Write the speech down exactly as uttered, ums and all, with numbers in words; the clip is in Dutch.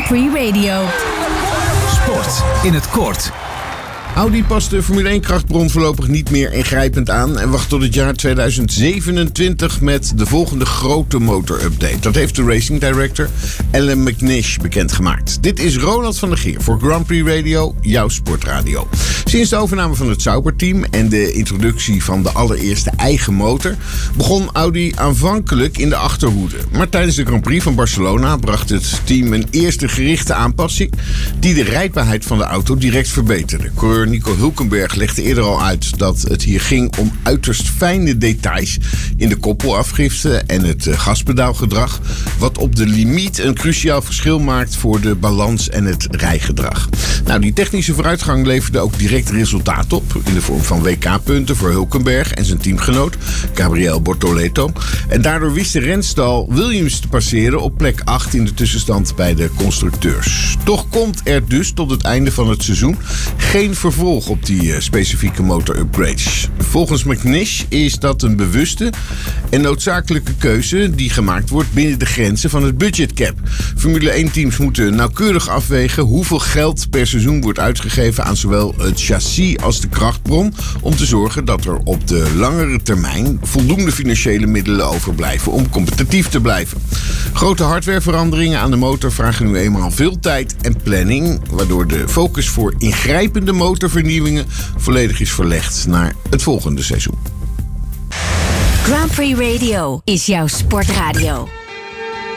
Prix Radio. Sport in het kort. Audi past de Formule één krachtbron voorlopig niet meer ingrijpend aan en wacht tot het jaar tweeduizend zevenentwintig met de volgende grote motorupdate. Dat heeft de Racing Director Alan McNish bekendgemaakt. Dit is Ronald van der Geer voor Grand Prix Radio, jouw sportradio. Sinds de overname van het Sauber-team en de introductie van de allereerste eigen motor begon Audi aanvankelijk in de achterhoede. Maar tijdens de Grand Prix van Barcelona bracht het team een eerste gerichte aanpassing die de rijdbaarheid van de auto direct verbeterde. Coureur Nico Hülkenberg legde eerder al uit dat het hier ging om uiterst fijne details in de koppelafgifte en het gaspedaalgedrag, wat op de limiet een cruciaal verschil maakt voor de balans en het rijgedrag. Nou, die technische vooruitgang leverde ook direct resultaat op in de vorm van W K-punten voor Hülkenberg en zijn teamgenoot Gabriel Bortoleto. En daardoor wist de renstal Williams te passeren op plek acht in de tussenstand bij de constructeurs. Toch komt er dus tot het einde van het seizoen geen vervolg op die uh, specifieke motor-upgrades. Volgens McNish is dat een bewuste en noodzakelijke keuze die gemaakt wordt binnen de grenzen van het budgetcap. Formule één-teams moeten nauwkeurig afwegen hoeveel geld per seizoen wordt uitgegeven aan zowel het chassis als de krachtbron, om te zorgen dat er op de langere termijn voldoende financiële middelen overblijven om competitief te blijven. Grote hardwareveranderingen aan de motor vragen nu eenmaal veel tijd en planning, waardoor de focus voor ingrijpende motorvernieuwingen volledig is verlegd naar het volgende seizoen. Grand Prix Radio is jouw sportradio.